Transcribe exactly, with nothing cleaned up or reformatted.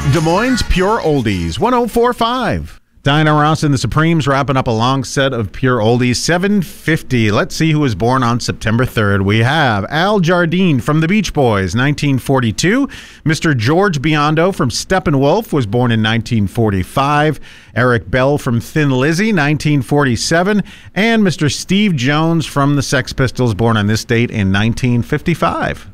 Des Moines Pure Oldies, one oh four point five. Diana Ross and the Supremes wrapping up a long set of Pure Oldies. seven fifty. Let's see who was born on September third. We have Al Jardine from the Beach Boys, nineteen forty-two. Mister George Biondo from Steppenwolf was born in nineteen forty-five. Eric Bell from Thin Lizzy, nineteen forty-seven. And Mister Steve Jones from the Sex Pistols, born on this date in nineteen fifty-five.